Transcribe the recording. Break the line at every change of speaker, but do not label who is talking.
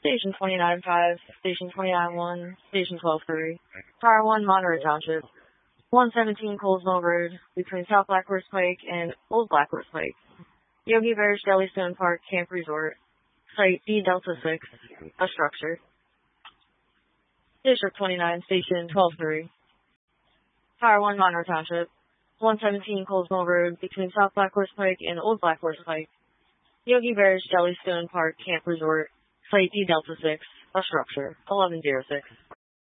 Station 29-5, Station 29-1, Station 12-3, Tower 1, Monterey Township, 117 Colesville Road, between South Black Horse Pike and Old Black Horse Pike. Yogi Bear's Jellystone Park Camp Resort, Site D Delta 6, a structure. District 29, Station 12-3, Tower 1, Monroe Township, 117 Colesville Road, between South Black Horse Pike and Old Black Horse Pike. Yogi Bear's Jellystone Park Camp Resort, Site D Delta 6, a structure, 1106.